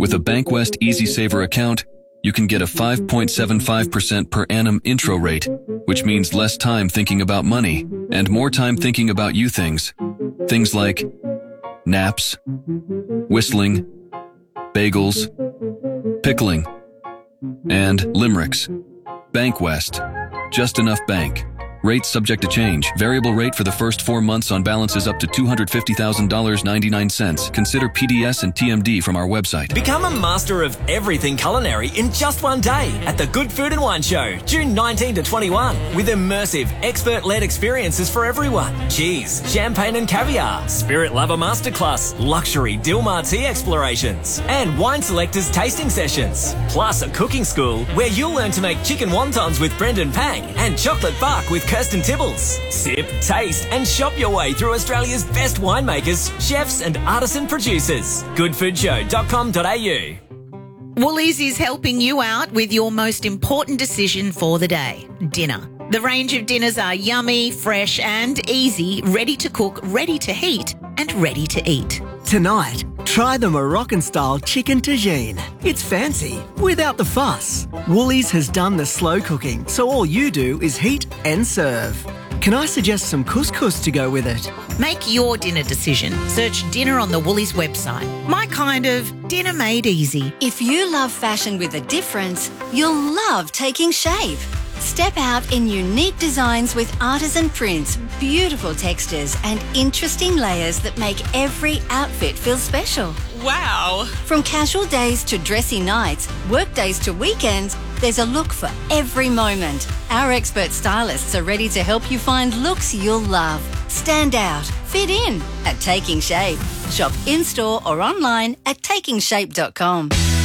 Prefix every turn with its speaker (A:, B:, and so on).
A: With a Bankwest Easy Saver account, you can get a 5.75% per annum intro rate, which means less time thinking about money and more time thinking about you things. Things like naps, whistling, bagels, pickling, and limericks. Bankwest. Just enough bank. Rates subject to change. Variable rate for the first 4 months on balances up to $250,000.99. Consider PDS and TMD from our website.
B: Become a master of everything culinary in just one day at the Good Food and Wine Show, June 19 to 21, with immersive, expert-led experiences for everyone. Cheese, champagne and caviar, spirit lover masterclass, luxury Dilmar tea explorations, and wine selectors tasting sessions. Plus a cooking school where you'll learn to make chicken wontons with Brendan Pang and chocolate bark with Kirsten Tibbles. Sip, taste and shop your way through Australia's best winemakers, chefs and artisan producers. Goodfoodshow.com.au.
C: Woolies is helping you out with your most important decision for the day, dinner. The range of dinners are yummy, fresh and easy, ready to cook, ready to heat and ready to eat.
D: Tonight, try the Moroccan-style chicken tagine. It's fancy, without the fuss. Woolies has done the slow cooking, so all you do is heat and serve. Can I suggest some couscous to go with it?
C: Make your dinner decision. Search dinner on the Woolies website. My kind of dinner made easy.
E: If you love fashion with a difference, you'll love Taking Shape. Step out in unique designs with artisan prints, beautiful textures and interesting layers that make every outfit feel special.
F: Wow!
E: From casual days to dressy nights, work days to weekends, there's a look for every moment. Our expert stylists are ready to help you find looks you'll love. Stand out, fit in at Taking Shape. Shop in-store or online at takingshape.com.